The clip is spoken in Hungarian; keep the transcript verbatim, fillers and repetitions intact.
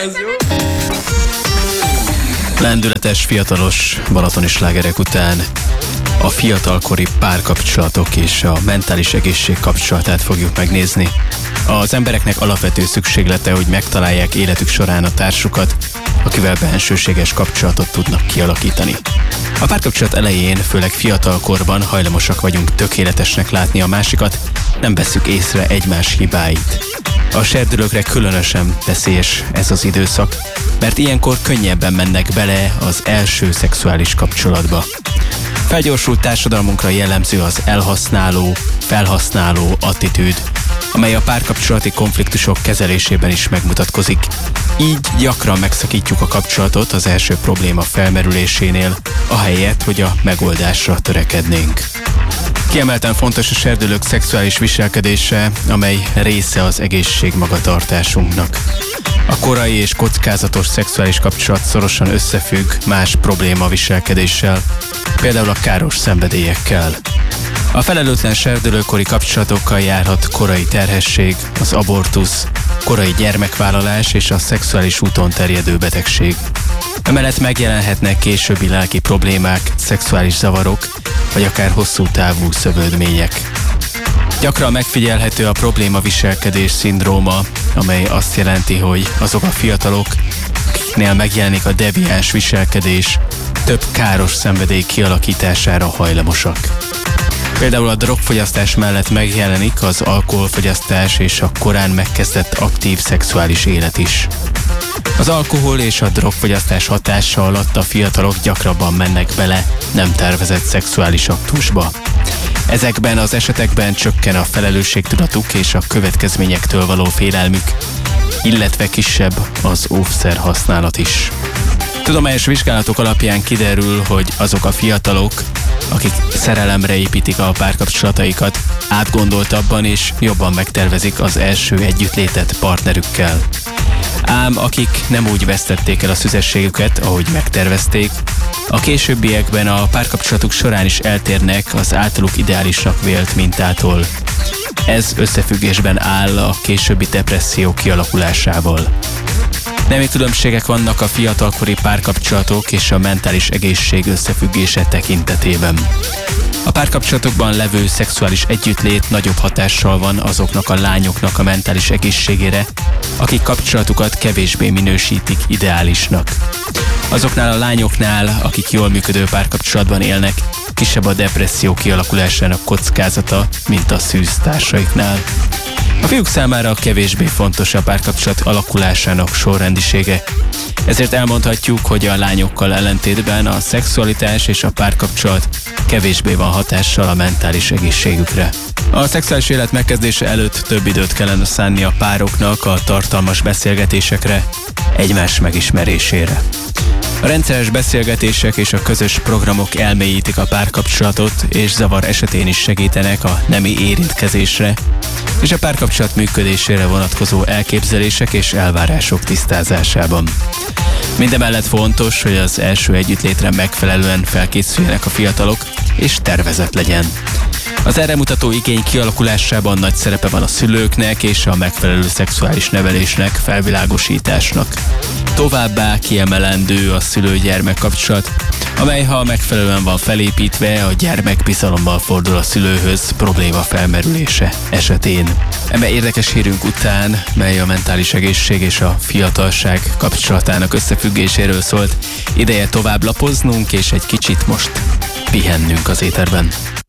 Ez jó. Lendületes, fiatalos balatoni slágerek után a fiatalkori párkapcsolatok és a mentális egészség kapcsolatát fogjuk megnézni. Az embereknek alapvető szükséglete, hogy megtalálják életük során a társukat, akivel bensőséges kapcsolatot tudnak kialakítani. A párkapcsolat elején, főleg fiatalkorban hajlamosak vagyunk tökéletesnek látni a másikat, nem vesszük észre egymás hibáit. A serdülőkre különösen veszélyes ez az időszak, mert ilyenkor könnyebben mennek bele az első szexuális kapcsolatba. Felgyorsult társadalmunkra jellemző az elhasználó, felhasználó attitűd, amely a párkapcsolati konfliktusok kezelésében is megmutatkozik. Így gyakran megszakítjuk a kapcsolatot az első probléma felmerülésénél, ahelyett, hogy a megoldásra törekednénk. Kiemelten fontos a serdülők szexuális viselkedése, amely része az egészség magatartásunknak. A korai és kockázatos szexuális kapcsolat szorosan összefügg más probléma viselkedéssel, például a káros szenvedélyekkel. A felelőtlen serdülőkori kapcsolatokkal járhat korai terhesség, az abortusz, korai gyermekvállalás és a szexuális úton terjedő betegség. Emellett megjelenhetnek későbbi lelki problémák, szexuális zavarok, vagy akár hosszú távú szövődmények. Gyakran megfigyelhető a problémaviselkedés szindróma, amely azt jelenti, hogy azok a fiatalok, akiknél megjelenik a deviáns viselkedés, több káros szenvedély kialakítására hajlamosak. Például a drogfogyasztás mellett megjelenik az alkoholfogyasztás és a korán megkezdett aktív szexuális élet is. Az alkohol és a drogfogyasztás hatása alatt a fiatalok gyakrabban mennek bele nem tervezett szexuális aktusba. Ezekben az esetekben csökken a felelősségtudatuk és a következményektől való félelmük, illetve kisebb az óvszer használat is. Tudományos vizsgálatok alapján kiderül, hogy azok a fiatalok, akik szerelemre építik a párkapcsolataikat, átgondoltabban és jobban megtervezik az első együttlétet partnerükkel. Ám akik nem úgy vesztették el a szüzességüket, ahogy megtervezték, a későbbiekben a párkapcsolatuk során is eltérnek az általuk ideálisnak vélt mintától. Ez összefüggésben áll a későbbi depresszió kialakulásával. Nemi különbségek vannak a fiatalkori párkapcsolatok és a mentális egészség összefüggése tekintetében. A párkapcsolatokban levő szexuális együttlét nagyobb hatással van azoknak a lányoknak a mentális egészségére, akik kapcsolatukat kevésbé minősítik ideálisnak. Azoknál a lányoknál, akik jól működő párkapcsolatban élnek, kisebb a depresszió kialakulásának kockázata, mint a szűz társaiknál. A fiúk számára kevésbé fontos a párkapcsolat alakulásának sorrendisége. Ezért elmondhatjuk, hogy a lányokkal ellentétben a szexualitás és a párkapcsolat kevésbé van hatással a mentális egészségükre. A szexuális élet megkezdése előtt több időt kellene szánni a pároknak a tartalmas beszélgetésekre, egymás megismerésére. A rendszeres beszélgetések és a közös programok elmélyítik a párkapcsolatot, és zavar esetén is segítenek a nemi érintkezésre, és a párkapcsolat működésére vonatkozó elképzelések és elvárások tisztázásában. Mindemellett fontos, hogy az első együttlétre megfelelően felkészüljenek a fiatalok, és tervezett legyen. Az erre mutató igény kialakulásában nagy szerepe van a szülőknek és a megfelelő szexuális nevelésnek, felvilágosításnak. Továbbá kiemelendő a szülő-gyermek kapcsolat, amely ha megfelelően van felépítve, a gyermek bizalommal fordul a szülőhöz probléma felmerülése esetén. Eme érdekes hírünk után, mely a mentális egészség és a fiatalság kapcsolatának összefüggéséről szólt, ideje tovább lapoznunk és egy kicsit most pihennünk az éterben.